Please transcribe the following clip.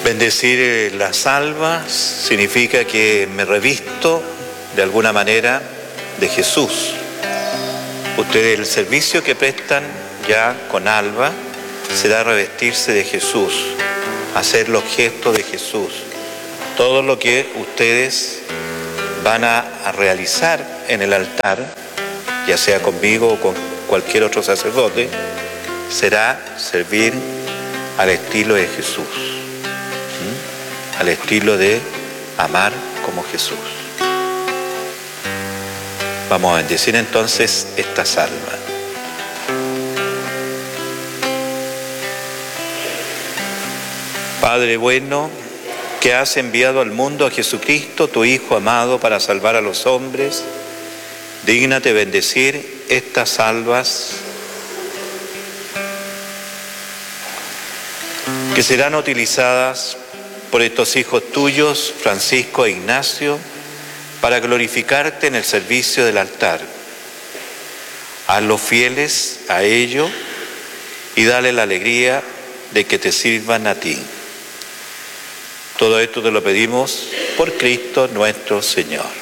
Bendecir la salva significa que me revisto de alguna manera de Jesús. Ustedes, el servicio que prestan ya con alba será revestirse de Jesús, hacer los gestos de Jesús. Todo lo que ustedes van a realizar en el altar, ya sea conmigo o con cualquier otro sacerdote, será servir al estilo de Jesús, al estilo de amar como Jesús. Vamos a bendecir entonces esta salva. Padre bueno, que has enviado al mundo a Jesucristo, tu Hijo amado, para salvar a los hombres, dígnate bendecir estas salvas que serán utilizadas por estos hijos tuyos, Francisco e Ignacio, para glorificarte en el servicio del altar. Hazlos fieles a ello y dale la alegría de que te sirvan a ti. Todo esto te lo pedimos por Cristo nuestro Señor.